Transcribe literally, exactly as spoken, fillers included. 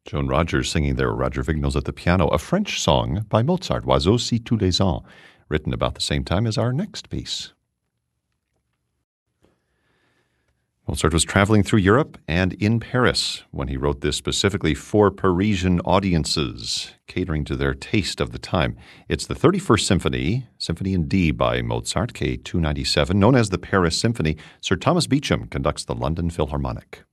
Joan Rogers singing there, Roger Vignoles at the piano, a French song by Mozart, Oiseaux ci tous les ans, written about the same time as our next piece. Mozart was traveling through Europe and in Paris when he wrote this specifically for Parisian audiences, catering to their taste of the time. It's the thirty-first Symphony, Symphony in D by Mozart, K two ninety-seven, known as the Paris Symphony. Sir Thomas Beecham conducts the London Philharmonic.